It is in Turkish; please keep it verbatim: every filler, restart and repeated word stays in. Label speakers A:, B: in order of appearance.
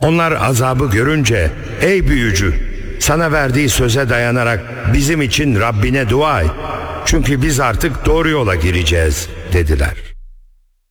A: Onlar azabı görünce, ey büyücü, sana verdiği söze dayanarak bizim için Rabbine dua et. Çünkü biz artık doğru yola gireceğiz dediler.